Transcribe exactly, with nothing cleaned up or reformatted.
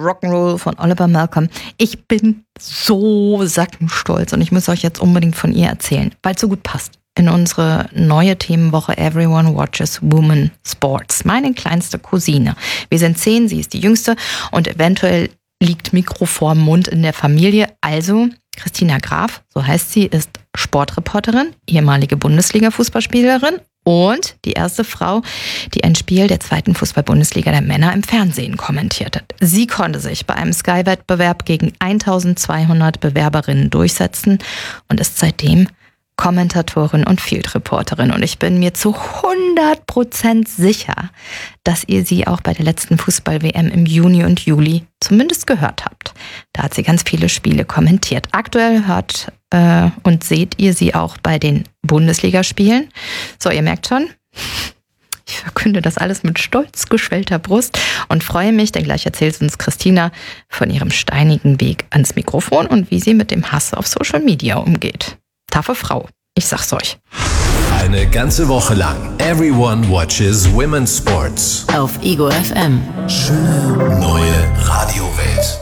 Rock'n'Roll von Oliver Malcolm. Ich bin so sackenstolz und ich muss euch jetzt unbedingt von ihr erzählen, weil es so gut passt in unsere neue Themenwoche Everyone Watches Women Sports. Meine kleinste Cousine. Wir sind zehn, sie ist die jüngste und eventuell liegt Mikro vorm Mund in der Familie. Also Christina Graf, so heißt sie, ist Sportreporterin, ehemalige Bundesliga-Fußballspielerin und die erste Frau, die ein Spiel der zweiten Fußball-Bundesliga der Männer im Fernsehen kommentiert hat. Sie konnte sich bei einem Sky-Wettbewerb gegen eintausendzweihundert Bewerberinnen durchsetzen und ist seitdem Kommentatorin und Field-Reporterin. Und ich bin mir zu hundert Prozent sicher, dass ihr sie auch bei der letzten Fußball-W M im Juni und Juli zumindest gehört habt. Da hat sie ganz viele Spiele kommentiert. Aktuell hört äh, und seht ihr sie auch bei den Bundesligaspielen. So, ihr merkt schon, ich verkünde das alles mit stolz geschwellter Brust und freue mich, denn gleich erzählt uns Christina von ihrem steinigen Weg ans Mikrofon und wie sie mit dem Hass auf Social Media umgeht. Taffe Frau, ich sag's euch. Eine ganze Woche lang Everyone Watches Women's Sports auf Ego F M. Schöne neue Radiowelt.